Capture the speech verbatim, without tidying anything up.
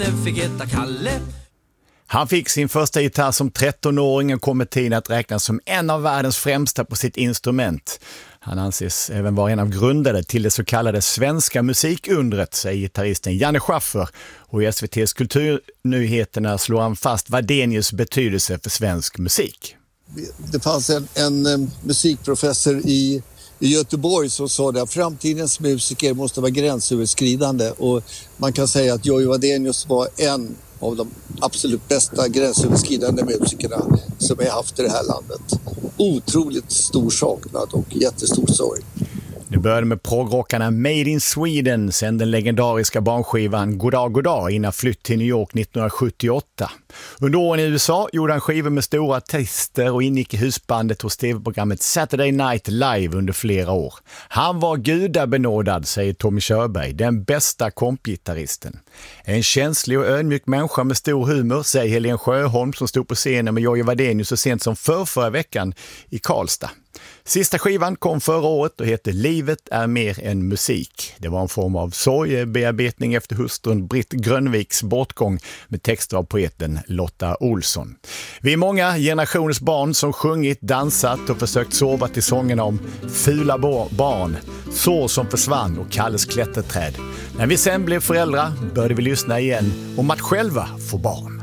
fick heta Kalle. Han fick sin första gitarr som trettonåring och kom med tiden att räknas som en av världens främsta på sitt instrument. Han anses även vara en av grundare till det så kallade svenska musikundret, säger gitarristen Janne Schaffer. Och i S V T:s kulturnyheterna slår han fast Wadenius betydelse för svensk musik. Det fanns en, en musikprofessor i, i Göteborg som sa att framtidens musiker måste vara gränsöverskridande. Och man kan säga att Jojo Wadenius var en av de absolut bästa gränsöverskridande musikerna som vi har haft i det här landet. Otroligt stor saknad och jättestor sorg. Det började med proggrockarna Made in Sweden, sen den legendariska barnskivan Goddag Goddag innan flytt till New York nittonhundrasjuttioåtta. Under åren i U S A gjorde han skivor med stora artister och ingick i husbandet hos tv-programmet Saturday Night Live under flera år. Han var gudabenådad, säger Tommy Körberg, den bästa kompgitarristen. En känslig och ödmjuk människa med stor humor, säger Helen Sjöholm som stod på scenen med Jojo Wadenius så sent som för förra veckan i Karlstad. Sista skivan kom förra året och heter Livet är mer än musik. Det var en form av sorgebearbetning efter hustrun Britt Grönviks bortgång med texter av poeten Lotta Olsson. Vi är många generationers barn som sjungit, dansat och försökt sova till sångerna om fula barn, sår som försvann och Kalles klätterträd. När vi sen blev föräldrar började vi lyssna igen om att själva få barn.